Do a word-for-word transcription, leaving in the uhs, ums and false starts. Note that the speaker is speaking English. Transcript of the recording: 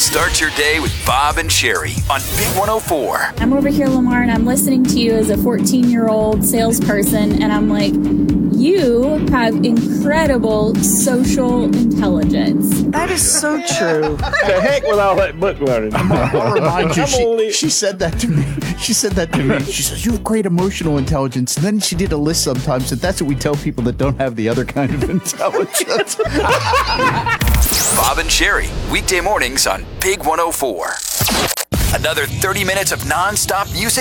Start your day with Bob and Sherry on Big one oh four. I'm over here, Lamar, and I'm listening to you as a fourteen-year-old salesperson, and I'm like, you have incredible social intelligence. That is so true. The heck with all that book learning. I'll remind you, I'm she, only- she said that to me. She said that to me. She says, you have great emotional intelligence. And then she did a list sometimes, and that's what we tell people that don't have the other kind of intelligence. Bob and Sherry, weekday mornings on Big one oh four. Another thirty minutes of nonstop music